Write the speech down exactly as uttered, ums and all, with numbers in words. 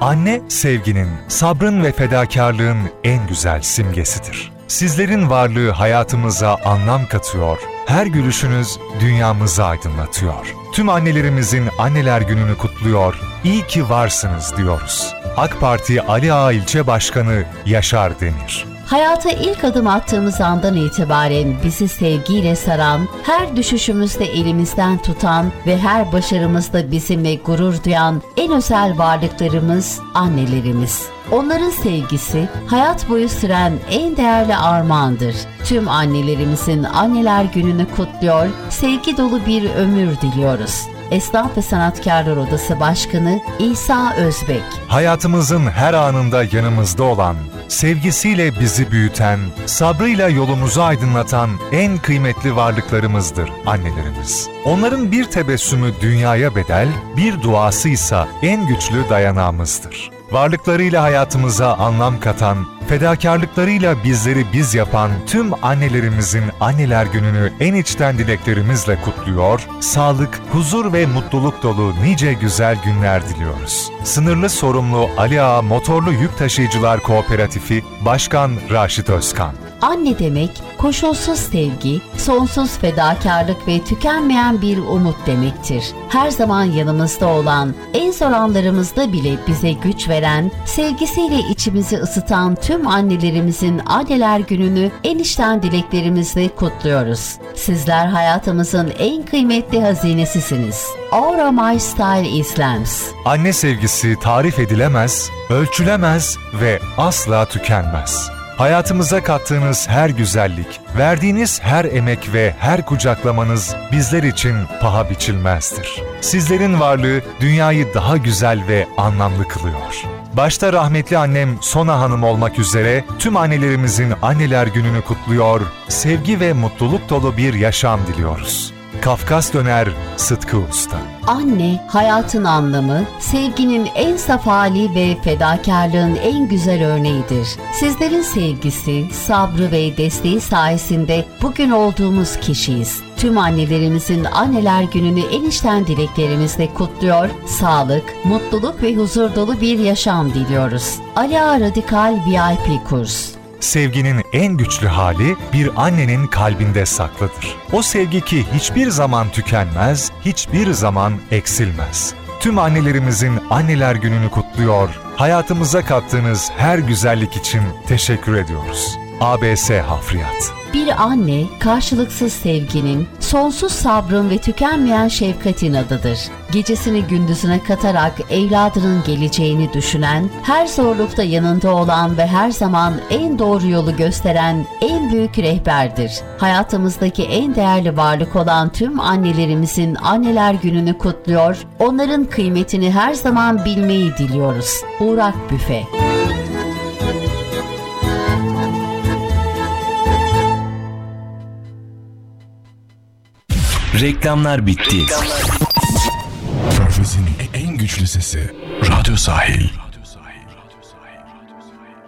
Anne, sevginin, sabrın ve fedakarlığın en güzel simgesidir. Sizlerin varlığı hayatımıza anlam katıyor, her gülüşünüz dünyamızı aydınlatıyor. Tüm annelerimizin Anneler Günü'nü kutluyor, iyi ki varsınız diyoruz. AK Parti Ali Ağa İlçe Başkanı Yaşar Demir. Hayata ilk adım attığımız andan itibaren bizi sevgiyle saran, her düşüşümüzde elimizden tutan ve her başarımızda bizimle gurur duyan en özel varlıklarımız annelerimiz. Onların sevgisi hayat boyu süren en değerli armağandır. Tüm annelerimizin Anneler Günü'nü kutluyor, sevgi dolu bir ömür diliyoruz. Esnaf ve Sanatkarlar Odası Başkanı İsa Özbek. Hayatımızın her anında yanımızda olan, sevgisiyle bizi büyüten, sabrıyla yolumuzu aydınlatan en kıymetli varlıklarımızdır annelerimiz. Onların bir tebessümü dünyaya bedel, bir duasıysa en güçlü dayanağımızdır. Varlıklarıyla hayatımıza anlam katan, fedakarlıklarıyla bizleri biz yapan tüm annelerimizin Anneler Günü'nü en içten dileklerimizle kutluyor, sağlık, huzur ve mutluluk dolu nice güzel günler diliyoruz. Sınırlı sorumlu Ali Ağa Motorlu Yük Taşıyıcılar Kooperatifi Başkan Raşit Özkan. Anne demek, koşulsuz sevgi, sonsuz fedakarlık ve tükenmeyen bir umut demektir. Her zaman yanımızda olan, en zor anlarımızda bile bize güç veren, sevgisiyle içimizi ısıtan tüm annelerimizin Anneler Günü'nü en içten dileklerimizle kutluyoruz. Sizler hayatımızın en kıymetli hazinesisiniz. Aura My Style İslams. Anne sevgisi tarif edilemez, ölçülemez ve asla tükenmez. Hayatımıza kattığınız her güzellik, verdiğiniz her emek ve her kucaklamanız bizler için paha biçilmezdir. Sizlerin varlığı dünyayı daha güzel ve anlamlı kılıyor. Başta rahmetli annem Sona Hanım olmak üzere tüm annelerimizin Anneler Günü'nü kutluyor, sevgi ve mutluluk dolu bir yaşam diliyoruz. Kafkas Döner Sıtkı Usta. Anne, hayatın anlamı, sevginin en saf hali ve fedakarlığın en güzel örneğidir. Sizlerin sevgisi, sabrı ve desteği sayesinde bugün olduğumuz kişiyiz. Tüm annelerimizin Anneler Günü'nü en içten dileklerimizle kutluyor, sağlık, mutluluk ve huzur dolu bir yaşam diliyoruz. Ali Ağa Radikal V I P Kurs. Sevginin en güçlü hali bir annenin kalbinde saklıdır. O sevgi ki hiçbir zaman tükenmez, hiçbir zaman eksilmez. Tüm annelerimizin Anneler Günü'nü kutluyor, hayatımıza kattığınız her güzellik için teşekkür ediyoruz. A B S Hafriyat. Bir anne, karşılıksız sevginin, sonsuz sabrın ve tükenmeyen şefkatin adıdır. Gecesini gündüzüne katarak evladının geleceğini düşünen, her zorlukta yanında olan ve her zaman en doğru yolu gösteren en büyük rehberdir. Hayatımızdaki en değerli varlık olan tüm annelerimizin Anneler Günü'nü kutluyor, onların kıymetini her zaman bilmeyi diliyoruz. Uğrak Büfe. Reklamlar bitti. Körfez'in en güçlü sesi Radyo Sahil.